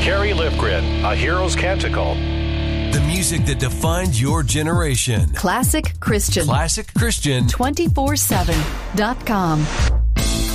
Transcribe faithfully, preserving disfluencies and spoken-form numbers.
Carrie Lifgren, A Hero's Canticle. The music that defines your generation. Classic Christian. Classic Christian. two four seven dot com.